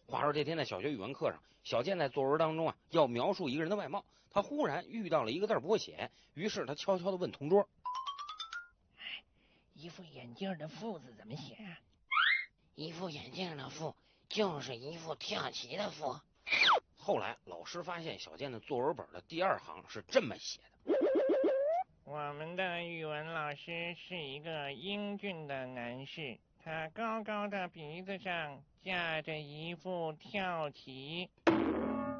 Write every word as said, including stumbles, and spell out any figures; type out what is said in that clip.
话说这天在小学语文课上，小健在作文当中啊要描述一个人的外貌，他忽然遇到了一个字不会写，于是他悄悄地问同桌：“ 一副眼镜的副字怎么写啊？”“ 一副眼镜的副就是一副跳棋的副。” 后来老师发现小健的作文本的第二行是这么写的：“ 我们的语文老师是一个英俊的男士，他高高的鼻子上架着一副跳棋。”